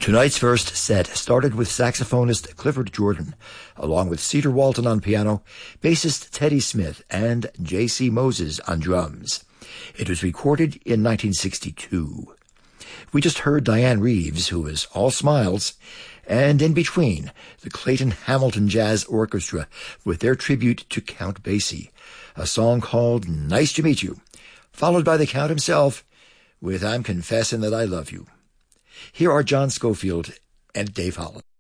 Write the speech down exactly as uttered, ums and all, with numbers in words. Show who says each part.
Speaker 1: Tonight's first set started with saxophonist Clifford Jordan, along with Cedar Walton on piano, bassist Teddy Smith, and J C Moses on drums. It was recorded in nineteen sixty-two. We just heard Diane Reeves, who was all smiles, and in between, the Clayton Hamilton Jazz Orchestra with their tribute to Count Basie, a song called Nice to Meet You, followed by the Count himself with I'm Confessing That I Love You. Here are John Scofield and Dave Holland.